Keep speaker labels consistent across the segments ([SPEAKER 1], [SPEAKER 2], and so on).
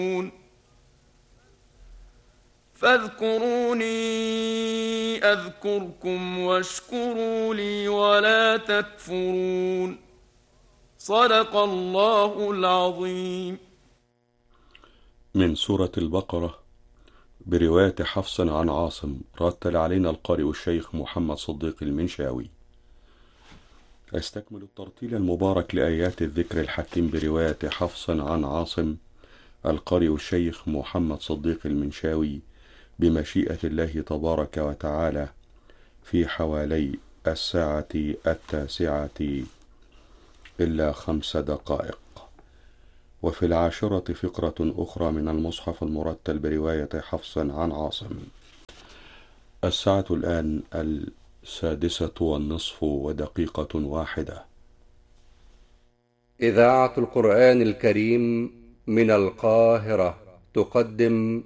[SPEAKER 1] فاذكروني أذكركم واشكروا لي ولا تكفرون. صدق الله العظيم.
[SPEAKER 2] من سورة البقرة برواية حفص عن عاصم، رتل علينا القارئ الشيخ محمد صديق المنشاوي. استكمل الترتيل المبارك لآيات الذكر الحكيم برواية حفص عن عاصم، القارئ الشيخ محمد صديق المنشاوي بمشيئة الله تبارك وتعالى في حوالي 9:09 وفي 10 فقرة أخرى من المصحف المرتل برواية حفص عن عاصم. الساعة الآن 6:30
[SPEAKER 3] إذاعة القرآن الكريم من القاهرة تقدم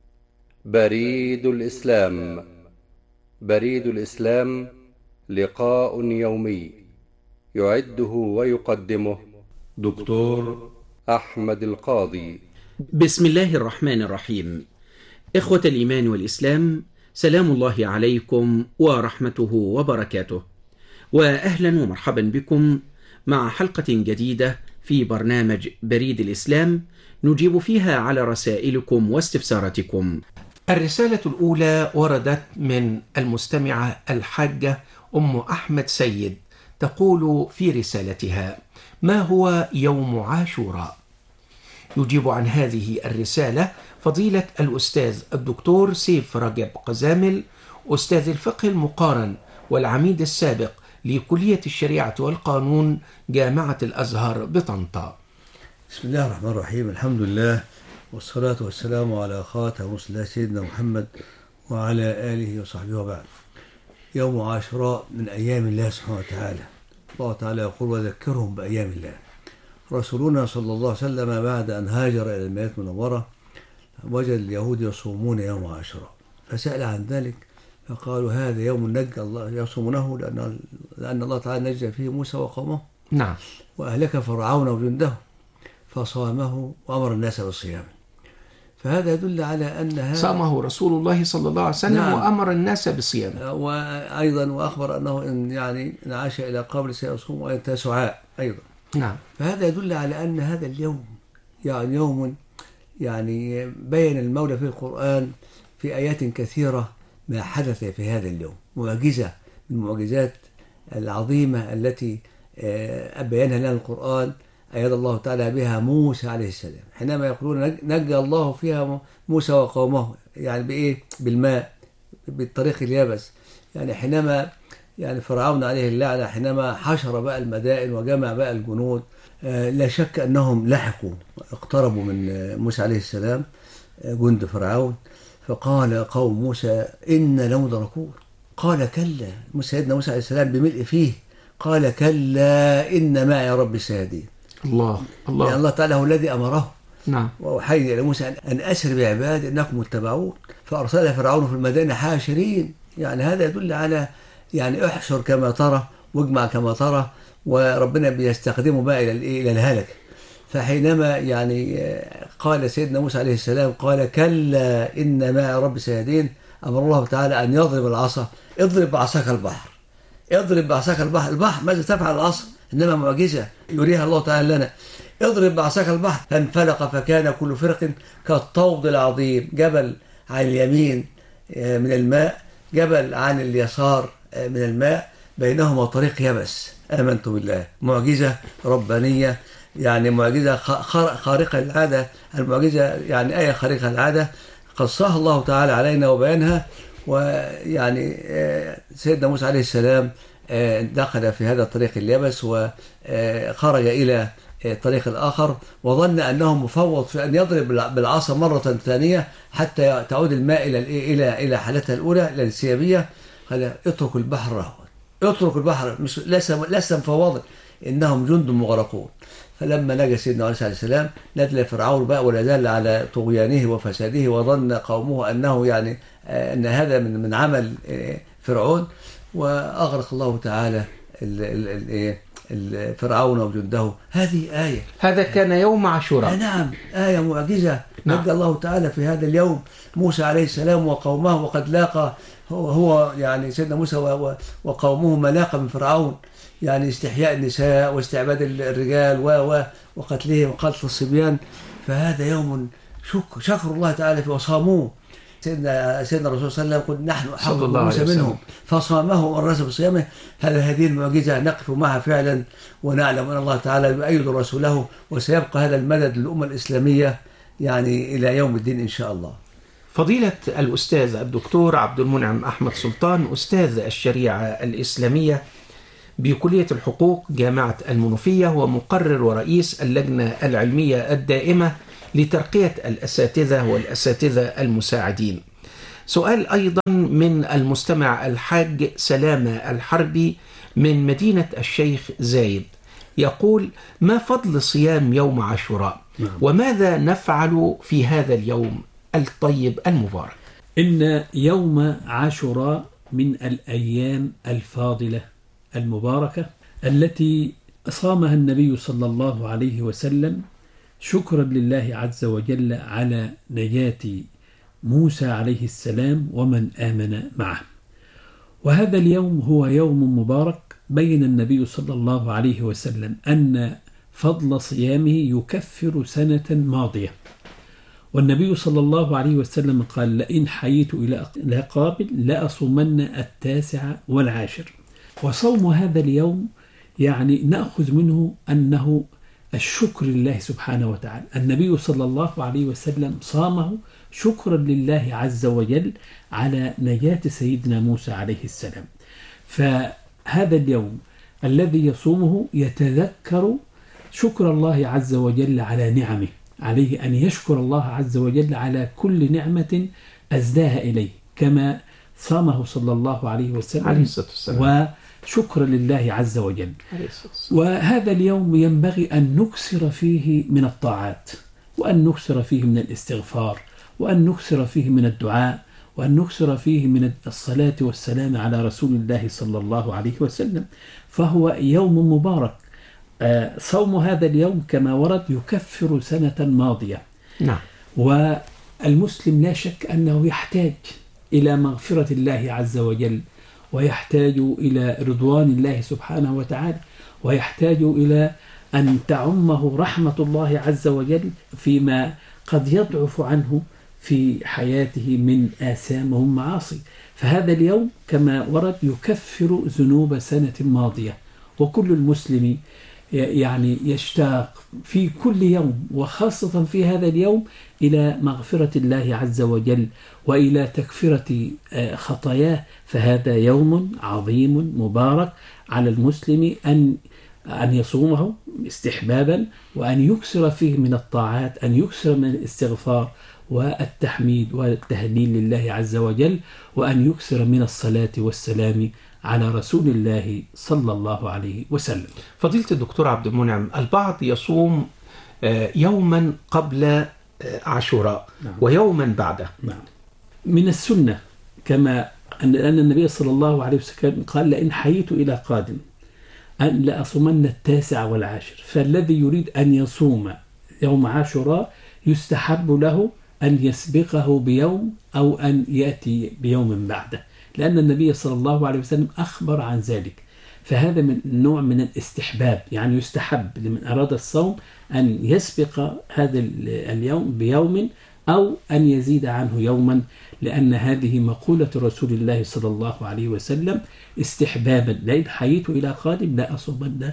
[SPEAKER 3] بريد الإسلام. بريد الإسلام لقاء يومي يعده ويقدمه دكتور أحمد القاضي.
[SPEAKER 4] بسم الله الرحمن الرحيم. إخوة الإيمان والإسلام، سلام الله عليكم ورحمته وبركاته، وأهلا ومرحبا بكم مع حلقة جديدة في برنامج بريد الإسلام نجيب فيها على رسائلكم واستفساراتكم. الرسالة الأولى وردت من المستمعة الحاجة أم أحمد سيد، تقول في رسالتها: ما هو يوم عاشوراء؟ يجيب عن هذه الرسالة فضيلة الأستاذ الدكتور سيف رجب قزامل، أستاذ الفقه المقارن والعميد السابق لكلية الشريعة والقانون جامعة الأزهر بطنطا.
[SPEAKER 5] بسم الله الرحمن الرحيم. الحمد لله والصلاة والسلام على خاتم رسل الله سيدنا محمد وعلى آله وصحبه وبعد. يوم عاشوراء من أيام الله سبحانه وتعالى. الله تعالى يقول: وذكرهم بأيام الله. رسولنا صلى الله عليه وسلم بعد أن هاجر إلى المدينة المنورة وجد اليهود يصومون يوم عاشوراء، فسأل عن ذلك فقالوا: هذا يوم نجى الله يصومونه لأن الله تعالى نجى فيه موسى وقومه،
[SPEAKER 4] نعم،
[SPEAKER 5] وأهلك فرعون وجنده، فصامه وأمر الناس بالصيام. فهذا يدل على أن
[SPEAKER 4] صامه رسول الله صلى الله عليه وسلم، نعم، وأمر الناس بالصيام،
[SPEAKER 5] وأيضا وأخبر أنه إن عاش إلى قبل سيصوم وإن تسعاء أيضا، نعم. فهذا يدل على أن هذا اليوم يوم بين المولى في القرآن في آيات كثيرة ما حدث في هذا اليوم، معجزة من المعجزات العظيمة التي بينها لنا القرآن، أيد الله تعالى بها موسى عليه السلام حينما يقولون نجى الله فيها موسى وقومه، بإيه؟ بالماء، بالطريق اليابس، حينما فرعون عليه اللعنة حينما حشر بقى المدائن وجمع بقى الجنود، لا شك أنهم لحقوا اقتربوا من موسى عليه السلام جند فرعون، فقال قوم موسى إن لمدركون. قال كلا، سيدنا موسى عليه السلام بملء فيه قال كلا إن معي ربي سيهدين.
[SPEAKER 4] الله
[SPEAKER 5] لأن الله تعالى هو الذي أمره،
[SPEAKER 4] نعم،
[SPEAKER 5] وأوحينا إلى موسى أن أسر بعبادي إنكم متبعون، فأرسل فرعون في المدائن حاشرين. هذا يدل على احشر كما ترى واجمع كما ترى، وربنا بيستخدمه بقى إلى الهلك. فحينما قال سيدنا موسى عليه السلام قال كلا إن معي ربي سيهدين، أمر الله تعالى أن يضرب العصا. اضرب بعصاك البحر، اضرب بعصاك البحر. البحر ماذا تفعل العصا؟ إنما معجزة يريها الله تعالى لنا. اضرب بعصاك البحر فانفلق فكان كل فرق كالطود العظيم. جبل عن اليمين من الماء، جبل عن اليسار من الماء، بينهما طريق يبس. آمنت بالله. معجزة ربانية، معجزة خارقة للعادة. المعجزة آية خارقة للعادة قصها الله تعالى علينا وبيانها. سيدنا موسى عليه السلام دخل في هذا الطريق اليبس وخرج إلى الطريق الآخر، وظن أنه مفوض في أن يضرب بالعصا مرة ثانية حتى تعود الماء إلى حالتها الأولى، إلى الانسيابية. قال اترك البحر رهوا، اترك البحر، لست مفوضا، إنهم جند مغرقون. فلما نجا سيدنا موسى عليه السلام نزل فرعون بقى ولا زال على طغيانه وفساده، وظن قومه أنه أن هذا من عمل فرعون، وأغرق الله تعالى فرعون وجنده. هذه آية.
[SPEAKER 4] هذا كان يوم عاشوراء.
[SPEAKER 5] نعم، آية معجزة نجى الله تعالى في هذا اليوم موسى عليه السلام وقومه، وقد لاقى هو يعني سيدنا موسى وقومه ما لاقى من فرعون، يعني استحياء النساء واستعباد الرجال وقتلهم وقتل الصبيان. فهذا يوم شكر الله تعالى فيه وصاموه. سيدنا الرسول صلى الله عليه وسلم قل نحن أحق موسى منهم فصامه ورث بصيامه. هذه المعجزة نقف معها فعلا، ونعلم أن الله تعالى يؤيد رسوله، وسيبقى هذا المدد للأمة الإسلامية يعني إلى يوم الدين إن شاء الله.
[SPEAKER 4] فضيلة الأستاذ الدكتور عبد المنعم أحمد سلطان، أستاذ الشريعة الإسلامية بكلية الحقوق جامعة المنوفية، ومقرر ورئيس اللجنة العلمية الدائمة لترقية الأساتذة والأساتذة المساعدين. سؤال أيضا من المستمع الحاج سلامة الحربي من مدينة الشيخ زايد، يقول: ما فضل صيام يوم عاشوراء؟ وماذا نفعل في هذا اليوم الطيب المبارك؟
[SPEAKER 6] إن يوم عاشوراء من الأيام الفاضلة المباركة التي صامها النبي صلى الله عليه وسلم شكرا لله عز وجل على نجاة موسى عليه السلام ومن آمن معه. وهذا اليوم هو يوم مبارك بين النبي صلى الله عليه وسلم أن فضل صيامه يكفر سنة ماضية. والنبي صلى الله عليه وسلم قال: لئن حييت إلى قابل لأصومن 9 والعاشر. وصوم هذا اليوم يعني نأخذ منه أنه الشكر لله سبحانه وتعالى. النبي صلى الله عليه وسلم صامه شكرا لله عز وجل على نجاة سيدنا موسى عليه السلام. فهذا اليوم الذي يصومه يتذكر شكر الله عز وجل على نعمه، عليه أن يشكر الله عز وجل على كل نعمة أزداها إليه، كما صامه صلى الله عليه وسلم وشكر لله عز وجل. وهذا اليوم ينبغي أن نكثر فيه من الطاعات، وأن نكثر فيه من الاستغفار، وأن نكثر فيه من الدعاء، وأن نكثر فيه من الصلاة والسلام على رسول الله صلى الله عليه وسلم. فهو يوم مبارك. صوم هذا اليوم كما ورد يكفر سنة ماضية.
[SPEAKER 4] نعم.
[SPEAKER 6] والمسلم لا شك أنه يحتاج إلى مغفرة الله عز وجل، ويحتاج إلى رضوان الله سبحانه وتعالى، ويحتاج إلى أن تعمه رحمة الله عز وجل فيما قد يضعف عنه في حياته من آثام ومعاصي. فهذا اليوم كما ورد يكفر ذنوب سنة ماضية. وكل المسلم يعني يشتاق في كل يوم، وخاصة في هذا اليوم، إلى مغفرة الله عز وجل وإلى تكفرة خطاياه. فهذا يوم عظيم مبارك على المسلم أن يصومه استحبابا، وأن يكثر فيه من الطاعات، أن يكثر من الاستغفار والتحميد والتهليل لله عز وجل، وأن يكثر من الصلاة والسلام على رسول الله صلى الله عليه وسلم.
[SPEAKER 4] فضيلة الدكتور عبد المنعم، البعض يصوم يوما قبل عاشوراء ويوما بعده.
[SPEAKER 6] من السنة كما أن النبي صلى الله عليه وسلم قال: لئن حييت إلى قادم أن لأصومن 9 والعاشر. فالذي يريد أن يصوم يوم عاشوراء يستحب له أن يسبقه بيوم أو أن يأتي بيوم بعده، لأن النبي صلى الله عليه وسلم أخبر عن ذلك. فهذا من نوع من الاستحباب، يعني يستحب لمن أراد الصوم أن يسبق هذا اليوم بيوم أو أن يزيد عنه يوما، لأن هذه مقولة رسول الله صلى الله عليه وسلم استحبابا: لئن حييت إلى قادم لأصومن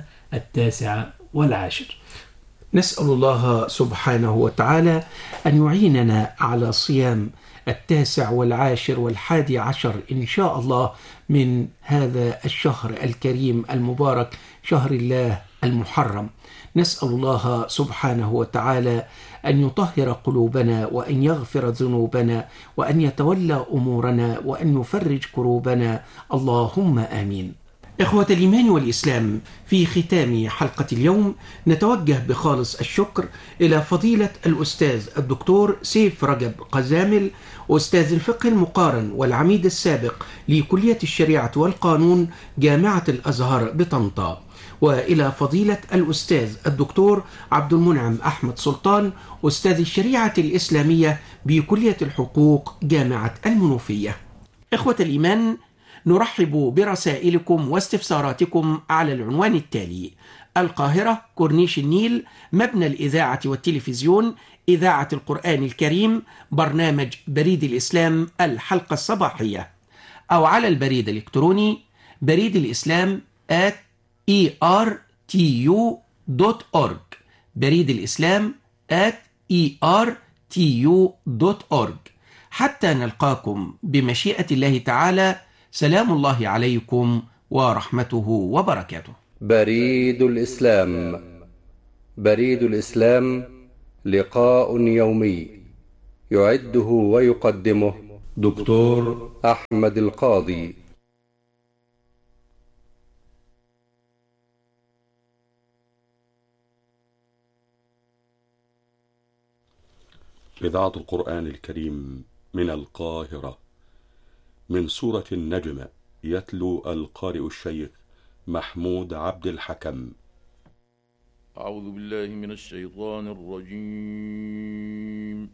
[SPEAKER 6] 9 والعاشر.
[SPEAKER 4] نسأل الله سبحانه وتعالى أن يعيننا على صيام 9 والعاشر والحادي عشر إن شاء الله من هذا الشهر الكريم المبارك، شهر الله المحرم. نسأل الله سبحانه وتعالى أن يطهر قلوبنا، وأن يغفر ذنوبنا، وأن يتولى أمورنا، وأن يفرج كروبنا، اللهم آمين. إخوة الإيمان والإسلام، في ختام حلقة اليوم نتوجه بخالص الشكر إلى فضيلة الأستاذ الدكتور سيف رجب قزامل، أستاذ الفقه المقارن والعميد السابق لكلية الشريعة والقانون جامعة الأزهر بطنطا، وإلى فضيلة الأستاذ الدكتور عبد المنعم أحمد سلطان، أستاذ الشريعة الإسلامية بكلية الحقوق جامعة المنوفية. إخوة الإيمان، نرحب برسائلكم واستفساراتكم على العنوان التالي: القاهرة، كورنيش النيل، مبنى الإذاعة والتلفزيون، إذاعة القرآن الكريم، برنامج بريد الإسلام الحلقة الصباحية. أو على البريد الإلكتروني بريد الإسلام @ertu.org، بريد الإسلام @ertu.org. حتى نلقاكم بمشيئة الله تعالى، سلام الله عليكم ورحمته وبركاته.
[SPEAKER 3] بريد الإسلام. بريد الإسلام لقاء يومي يعده ويقدمه دكتور أحمد القاضي.
[SPEAKER 2] إذاعة القرآن الكريم من القاهرة، من سورة النجم، يتلو القارئ الشيخ محمود عبد الحكم.
[SPEAKER 1] أعوذ بالله من الشيطان الرجيم.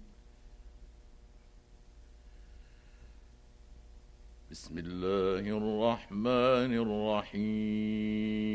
[SPEAKER 1] بسم الله الرحمن الرحيم.